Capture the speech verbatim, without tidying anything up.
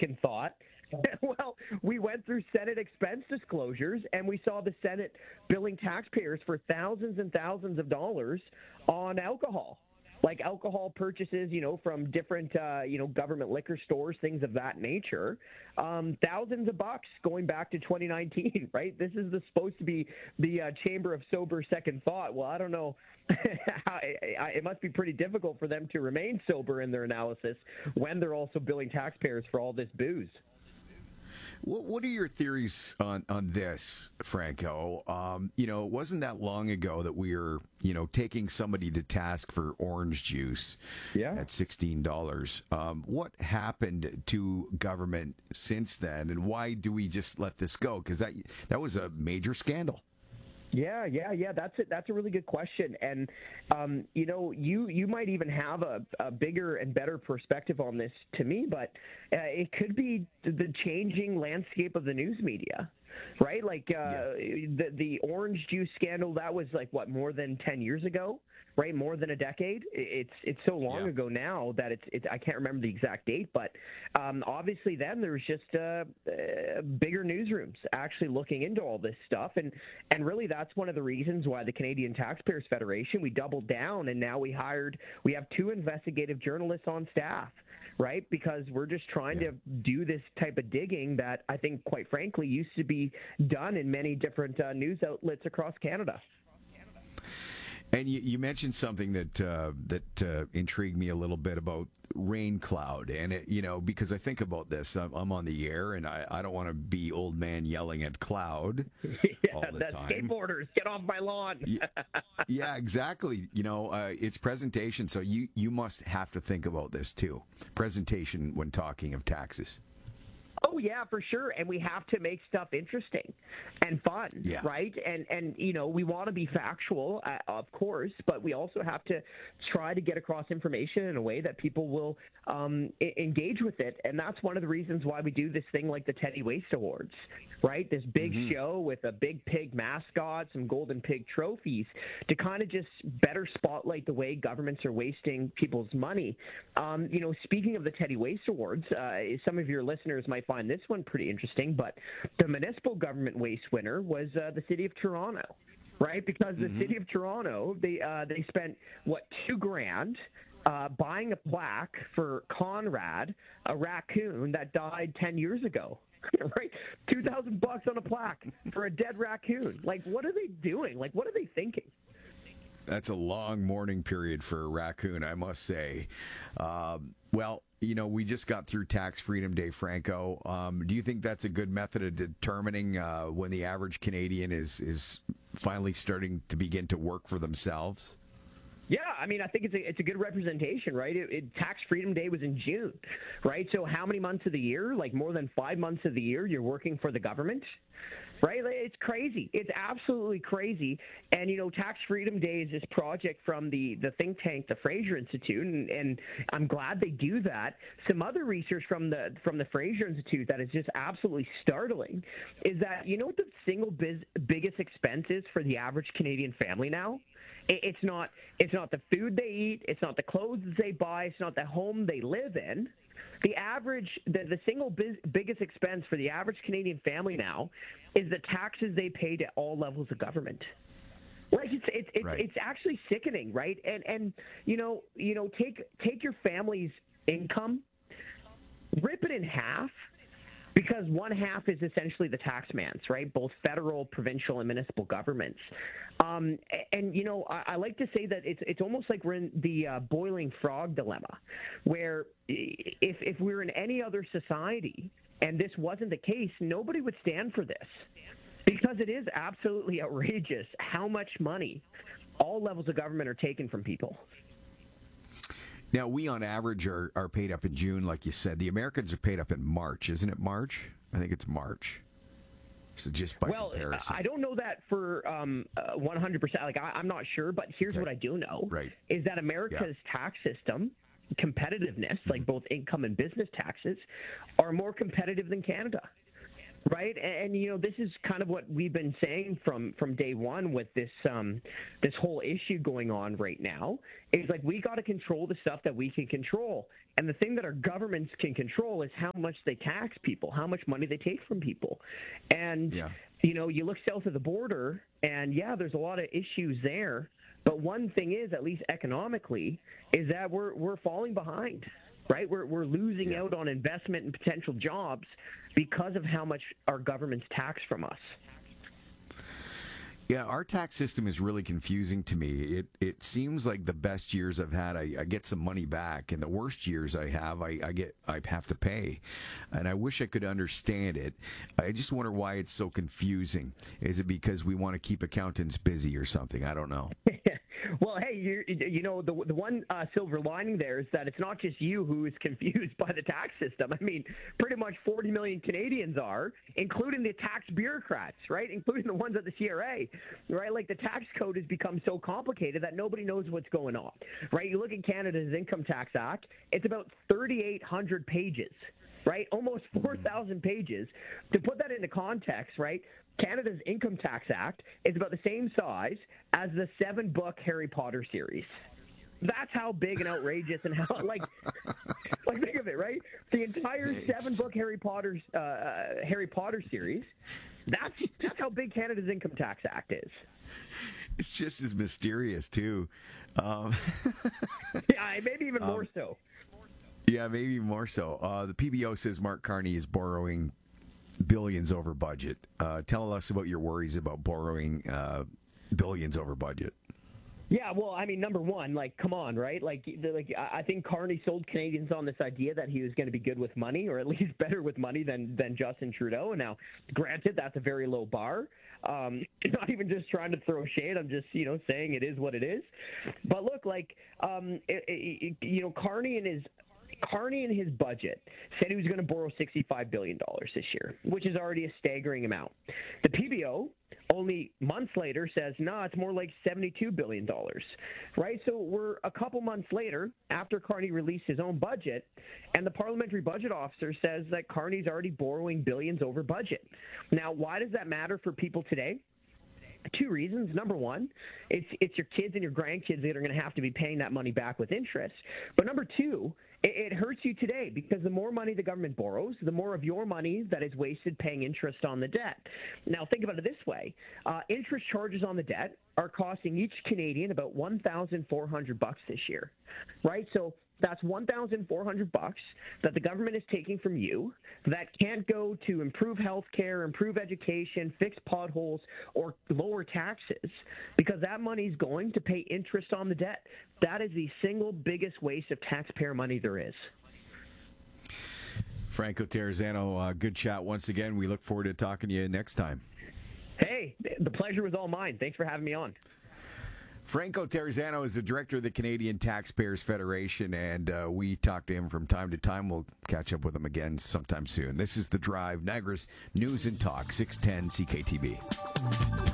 second thought. Well, we went through Senate expense disclosures, and we saw the Senate billing taxpayers for thousands and thousands of dollars on alcohol. Like alcohol purchases, you know, from different, uh, you know, government liquor stores, things of that nature. Um, thousands of bucks going back to twenty nineteen, right? This is the, supposed to be the uh, chamber of sober second thought. Well, I don't know. I, I, it must be pretty difficult for them to remain sober in their analysis when they're also billing taxpayers for all this booze. What, what are your theories on, on this, Franco? Um, you know, it wasn't that long ago that we were, you know, taking somebody to task for orange juice yeah. at sixteen dollars. Um, what happened to government since then, and why do we just let this go? Because that that was a major scandal. Yeah, yeah, yeah. That's it. That's a really good question, and um, you know, you you might even have a, a bigger and better perspective on this to me, but uh, it could be the changing landscape of the news media, right? Like uh, yeah. the the orange juice scandal. That was like what, more than ten years ago, right? More than a decade. It's it's so long yeah. ago now that it's it's I can't remember the exact date, but um, obviously then there was just uh, uh, bigger newsrooms actually looking into all this stuff, and and really that's one of the reasons why the Canadian Taxpayers Federation, we doubled down, and now we hired we have two investigative journalists on staff, right? Because we're just trying yeah. to do this type of digging that I think, quite frankly, used to be done in many different uh, news outlets across Canada. And you, you mentioned something that uh, that uh, intrigued me a little bit about rain cloud, and it, you know, because I think about this, I'm, I'm on the air, and I, I don't want to be old man yelling at cloud yeah, all the that time. Skateboarders, get off my lawn. yeah, yeah, exactly. You know, uh, it's presentation, so you you must have to think about this too. Presentation when talking of taxes. Oh yeah, for sure, and we have to make stuff interesting and fun, yeah. right? And and you know, we want to be factual, uh, of course, but we also have to try to get across information in a way that people will um, I- engage with it, and that's one of the reasons why we do this thing like the Teddy Waste Awards, right? This big mm-hmm. show with a big pig mascot, some golden pig trophies, to kind of just better spotlight the way governments are wasting people's money. Um, you know, speaking of the Teddy Waste Awards, uh, some of your listeners might find this one pretty interesting, but the municipal government waste winner was uh, the city of Toronto, right? Because the mm-hmm. city of Toronto, they uh, they spent, what, two grand uh, buying a plaque for Conrad, a raccoon that died ten years ago. Right, two thousand bucks on a plaque for a dead raccoon. Like, what are they doing? Like, what are they thinking? That's a long mourning period for a raccoon, I must say. Um, well, you know, we just got through Tax Freedom Day, Franco. Um, do you think that's a good method of determining uh, when the average Canadian is is finally starting to begin to work for themselves? Yeah, I mean, I think it's a it's a good representation, right? It, it, Tax Freedom Day was in June, right? So how many months of the year? Like more than five months of the year, you're working for the government, right? It's crazy. It's absolutely crazy. And, you know, Tax Freedom Day is this project from the, the think tank, the Fraser Institute, and, and I'm glad they do that. Some other research from the from the Fraser Institute that is just absolutely startling is that, you know what the single biz, biggest expense is for the average Canadian family now? It's not it's not the food they eat, it's not the clothes they buy, it's not the home they live in. The average, the, the single biz, biggest expense for the average Canadian family now is the taxes they pay to all levels of government. Like it's it's it's, right. it's actually sickening, right? And and you know you know take take your family's income, rip it in half. Because one half is essentially the tax man's, right? Both federal, provincial, and municipal governments. Um, and, you know, I, I like to say that it's it's almost like we're in the uh, boiling frog dilemma, where if, if we were in any other society and this wasn't the case, nobody would stand for this. Because it is absolutely outrageous how much money all levels of government are taking from people. Now, we on average are, are paid up in June, like you said. The Americans are paid up in March. Isn't it March? I think it's March. So just by well, comparison. I don't know that for um, uh, one hundred percent. Like, I, I'm not sure, but here's okay. what I do know. Right. Is that America's yeah. tax system, competitiveness, mm-hmm. like both income and business taxes, are more competitive than Canada. Right, and, and you know, this is kind of what we've been saying from from day one with this um, this whole issue going on right now. Is like we got to control the stuff that we can control, and the thing that our governments can control is how much they tax people, how much money they take from people, and yeah. you know, you look south of the border, and yeah, there's a lot of issues there. But one thing is, at least economically, is that we're we're falling behind. Right, we're we're losing yeah. out on investment and potential jobs because of how much our government's tax from us. Yeah, our tax system is really confusing to me. It it seems like the best years I've had, I, I get some money back, and the worst years I have, I, I get I have to pay. And I wish I could understand it. I just wonder why it's so confusing. Is it because we want to keep accountants busy or something? I don't know. Well, hey, you you know, the the one uh, silver lining there is that it's not just you who is confused by the tax system. I mean, pretty much forty million Canadians are, including the tax bureaucrats, right? Including the ones at the C R A, right? Like the tax code has become so complicated that nobody knows what's going on, right? You look at Canada's Income Tax Act, it's about thirty-eight hundred pages. Right, almost four thousand pages. To put that into context, right, Canada's Income Tax Act is about the same size as the seven-book Harry Potter series. That's how big and outrageous and how, like, like think of it, right? The entire seven-book Harry Potter uh, uh, Harry Potter series. That's that's how big Canada's Income Tax Act is. It's just as mysterious too. Um. Yeah, maybe even um, more so. Yeah, maybe more so. Uh, the P B O says Mark Carney is borrowing billions over budget. Uh, tell us about your worries about borrowing uh, billions over budget. Yeah, well, I mean, number one, like, come on, right? Like, like I think Carney sold Canadians on this idea that he was going to be good with money, or at least better with money than than Justin Trudeau. And now, granted, that's a very low bar. Um, not even just trying to throw shade. I'm just, you know, saying it is what it is. But look, like, um, it, it, you know, Carney and his Carney in his budget said he was going to borrow sixty-five billion dollars this year, which is already a staggering amount. The P B O, only months later, says, no, nah, it's more like seventy-two billion dollars, right? So we're a couple months later after Carney released his own budget, and the parliamentary budget officer says that Carney's already borrowing billions over budget. Now, why does that matter for people today? Two reasons. Number one, it's it's your kids and your grandkids that are going to have to be paying that money back with interest. But number two, it, it hurts you today because the more money the government borrows, the more of your money that is wasted paying interest on the debt. Now, think about it this way. Uh, interest charges on the debt are costing each Canadian about one thousand four hundred bucks this year, right? So that's one thousand four hundred bucks that the government is taking from you that can't go to improve health care, improve education, fix potholes, or lower taxes because that money is going to pay interest on the debt. That is the single biggest waste of taxpayer money there is. Franco Terrazzano, uh, good chat once again. We look forward to talking to you next time. Hey, the pleasure was all mine. Thanks for having me on. Franco Terrazzano is the director of the Canadian Taxpayers Federation, and uh, we talk to him from time to time. We'll catch up with him again sometime soon. This is The Drive, Niagara's News and Talk, six ten C K T B.